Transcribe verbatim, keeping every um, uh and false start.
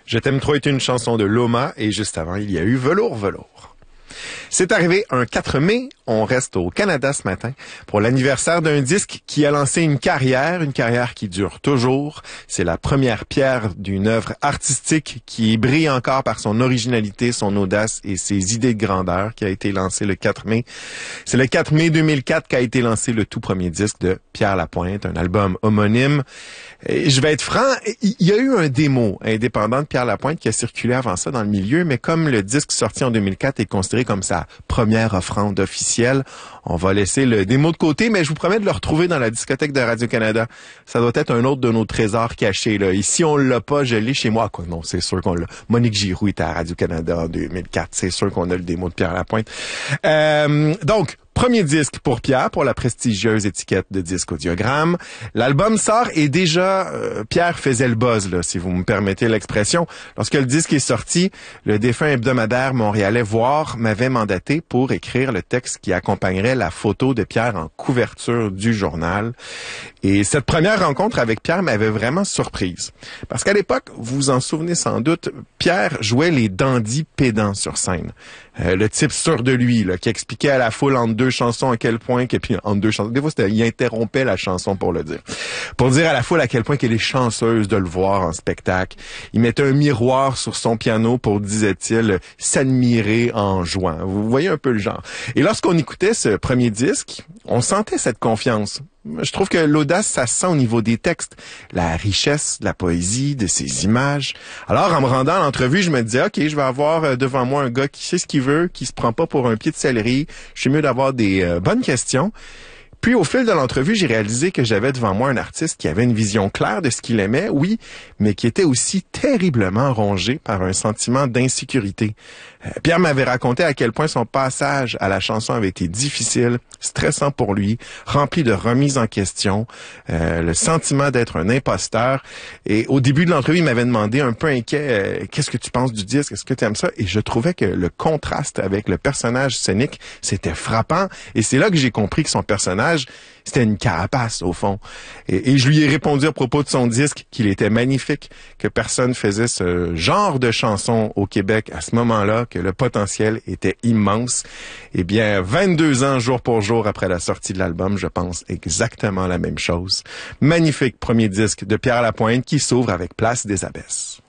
Je t'aime trop est une chanson de Loma et juste avant, il y a eu Velours, Velours. C'est arrivé un quatre mai, on reste au Canada ce matin pour l'anniversaire d'un disque qui a lancé une carrière, une carrière qui dure toujours. C'est la première pierre d'une œuvre artistique qui brille encore par son originalité, son audace et ses idées de grandeur qui a été lancée le quatre mai. C'est le quatre mai deux mille quatre qu'a été lancé le tout premier disque de Pierre Lapointe, un album homonyme. Et je vais être franc, il y a eu un démo indépendant de Pierre Lapointe qui a circulé avant ça dans le milieu, mais comme le disque sorti en deux mille quatre est considéré comme sa première offrande officielle, on va laisser le démo de côté, mais je vous promets de le retrouver dans la discothèque de Radio-Canada. Ça doit être un autre de nos trésors cachés, là. Ici, on l'a pas, je l'ai chez moi. Quoi, non, c'est sûr qu'on l'a. Monique Giroux était à Radio-Canada en deux mille quatre. C'est sûr qu'on a le démo de Pierre Lapointe. Euh, donc, premier disque pour Pierre, pour la prestigieuse étiquette de Disque Audiogramme. L'album sort et déjà, euh, Pierre faisait le buzz, là, si vous me permettez l'expression. Lorsque le disque est sorti, le défunt hebdomadaire montréalais Voir m'avait mandaté pour écrire le texte qui accompagnerait la photo de Pierre en couverture du journal. Et cette première rencontre avec Pierre m'avait vraiment surprise. Parce qu'à l'époque, vous vous en souvenez sans doute, Pierre jouait les dandys pédants sur scène. Euh, le type sûr de lui, là, qui expliquait à la foule entre deux chansons à quel point, que, puis entre deux chansons, des fois c'était, il interrompait la chanson pour le dire. Pour dire à la foule à quel point qu'elle est chanceuse de le voir en spectacle. Il mettait un miroir sur son piano pour, disait-il, s'admirer en jouant. Vous voyez un peu le genre. Et lorsqu'on écoutait ce premier disque, on sentait cette confiance. Je trouve que l'audace, ça se sent au niveau des textes, la richesse de la poésie, de ses images. Alors, en me rendant à l'entrevue, je me disais, OK, je vais avoir devant moi un gars qui sait ce qu'il veut, qui se prend pas pour un pied de céleri. Je suis mieux d'avoir des euh, bonnes questions. Puis, au fil de l'entrevue, j'ai réalisé que j'avais devant moi un artiste qui avait une vision claire de ce qu'il aimait, oui, mais qui était aussi terriblement rongé par un sentiment d'insécurité. Euh, Pierre m'avait raconté à quel point son passage à la chanson avait été difficile, stressant pour lui, rempli de remises en question, euh, le sentiment d'être un imposteur. Et au début de l'entrevue, il m'avait demandé un peu inquiet, euh, qu'est-ce que tu penses du disque, est-ce que tu aimes ça? Et je trouvais que le contraste avec le personnage scénique, c'était frappant. Et c'est là que j'ai compris que son personnage, c'était une carapace, au fond. Et, et je lui ai répondu à propos de son disque qu'il était magnifique, que personne faisait ce genre de chanson au Québec à ce moment-là, que le potentiel était immense. Eh bien, vingt-deux ans, jour pour jour, après la sortie de l'album, je pense exactement la même chose. Magnifique premier disque de Pierre Lapointe qui s'ouvre avec Place des Abbesses.